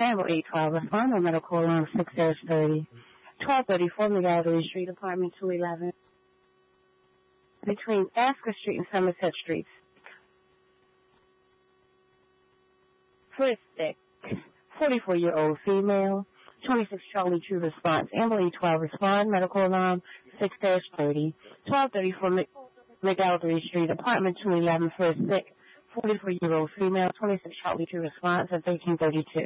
Sample 812, respond on medical alarm 6-30. 1234 McAlderry Street, apartment 211. Between Asker Street and Somerset Street. First stick, 44-year-old female, 26 Charlie True response. Amber 812, respond, medical alarm 6-30. 1234 McAlderry Street, apartment 211, first stick, 44-year-old female, 26 Charlie True response at 1332.